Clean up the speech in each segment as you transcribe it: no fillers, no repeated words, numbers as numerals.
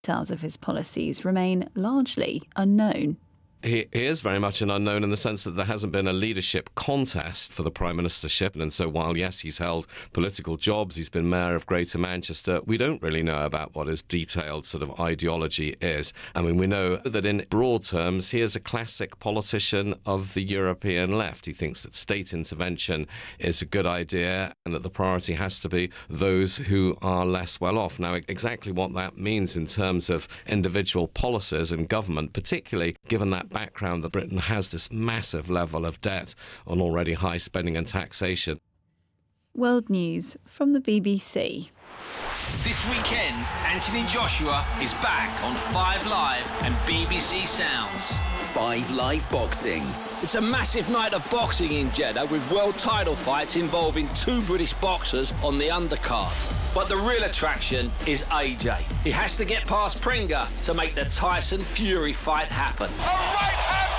Details of his policies remain largely unknown. He is very much an unknown in the sense that there hasn't been a leadership contest for the Prime Ministership. And so while, yes, he's held political jobs, he's been Mayor of Greater Manchester, we don't really know about what his detailed sort of ideology is. I mean, we know that in broad terms, he is a classic politician of the European left. He thinks that state intervention is a good idea and that the priority has to be those who are less well off. Now, exactly what that means in terms of individual policies and government, particularly given that background that Britain has this massive level of debt on already high spending and taxation. World News from the BBC. This weekend, Anthony Joshua is back on 5 Live and BBC Sounds. 5 Live Boxing. It's a massive night of boxing in Jeddah with world title fights involving 2 British boxers on the undercard. But the real attraction is AJ. He has to get past Pringa to make the Tyson Fury fight happen. A right hand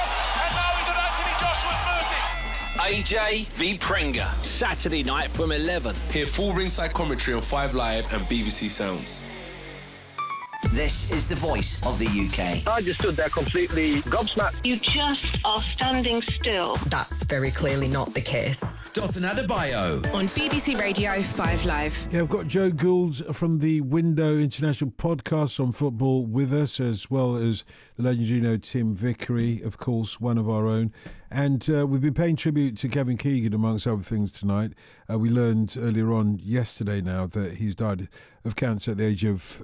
left hook, and now into Anthony Joshua's mercy. AJ v Pringa, Saturday night from 11. Hear full ringside commentary on 5 Live and BBC Sounds. This is the voice of the UK. I just stood there completely gobsmacked. You just are standing still. That's very clearly not the case. Dotun Adebayo. On BBC Radio 5 Live. Yeah, I've got Joe Gould from the Window International podcast on football with us, as well as the legendary Tim Vickery, of course, one of our own. And we've been paying tribute to Kevin Keegan, amongst other things, tonight. We learned earlier on yesterday now that he's died of cancer at the age of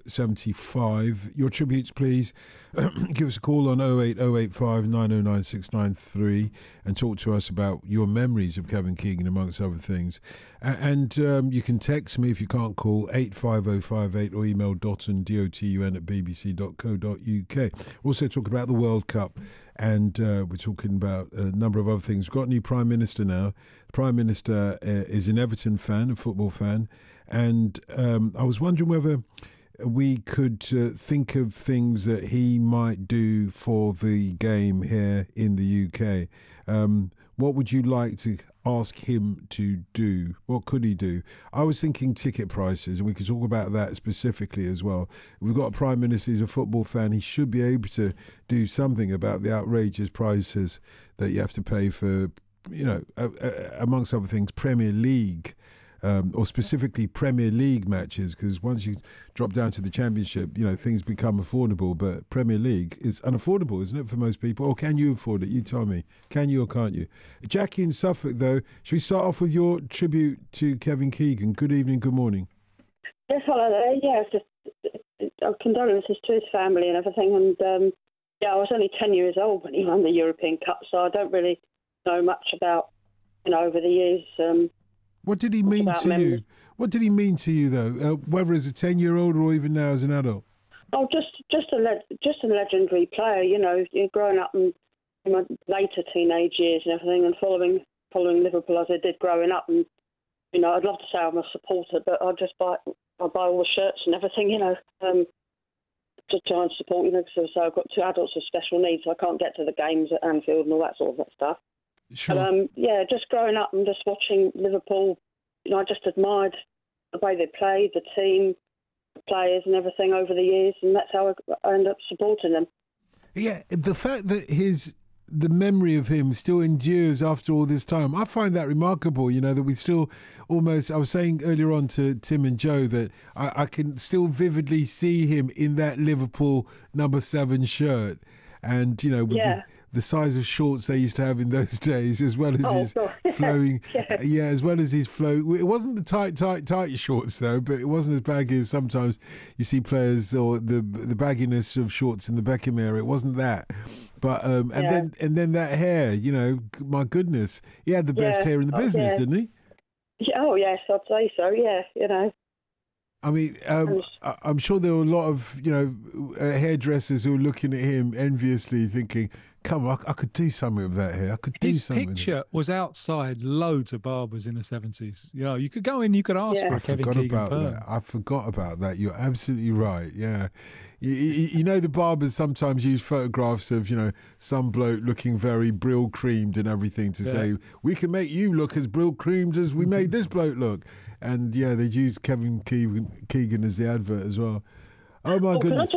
75. Your tributes, please. Give us a call on 08085 909 693 and talk to us about your memories of Kevin Keegan, amongst other things. And you can text me if you can't call 85058 or email dotun, dotun at bbc.co.uk. We're also talking about the World Cup. And we're talking about a number of other things. We've got a new Prime Minister now. The Prime Minister is an Everton fan, a football fan. And I was wondering whether we could think of things that he might do for the game here in the UK. What would you like to ask him to do? What could he do? I was thinking ticket prices, and we could talk about that specifically as well. We've got a Prime Minister who's a football fan. He should be able to do something about the outrageous prices that you have to pay for, amongst other things, Premier League. Or specifically Premier League matches, because once you drop down to the Championship, things become affordable. But Premier League is unaffordable, isn't it, for most people? Or can you afford it? You tell me. Can you or can't you? Jackie in Suffolk, though, should we start off with your tribute to Kevin Keegan? Good evening, good morning. Yes, hello there. Yeah, condolences to his family and everything. And I was only 10 years old when he won the European Cup, so I don't really know much about, over the years. What did he mean to you? What did he mean to you, though? Whether as a 10-year-old or even now as an adult? Oh, just a legendary player. You're growing up in my later teenage years and everything, and following Liverpool as I did growing up. And I'd love to say I'm a supporter, but I'll buy all the shirts and everything. To try and support. Because I've got 2 adults with special needs, so I can't get to the games at Anfield and all that sort of stuff. Sure. But, just growing up and just watching Liverpool, I just admired the way they played, the team, the players and everything over the years, and that's how I ended up supporting them. Yeah, the fact that the memory of him still endures after all this time, I find that remarkable, that we still almost, I was saying earlier on to Tim and Joe that I can still vividly see him in that Liverpool number 7 shirt. And, with the size of shorts they used to have in those days, as well as his flowing, as well as his flow. It wasn't the tight shorts though, but it wasn't as baggy as sometimes you see players, or the bagginess of shorts in the Beckham era. It wasn't that, but and then that hair, my goodness, he had the best hair in the business, didn't he? Oh yes, I'd say so. Yeah, I mean, I'm sure there were a lot of, hairdressers who were looking at him enviously thinking, come on, I could do something with that hair. I could do something. His picture was outside loads of barbers in the 70s. You could go in, you could ask for a Kevin Keegan perm. I forgot about that. You're absolutely right, yeah. The barbers sometimes use photographs of, some bloke looking very Brill creamed and everything to say, we can make you look as Brill creamed as we made this bloke look. And, they'd use Kevin Keegan as the advert as well. Oh my goodness!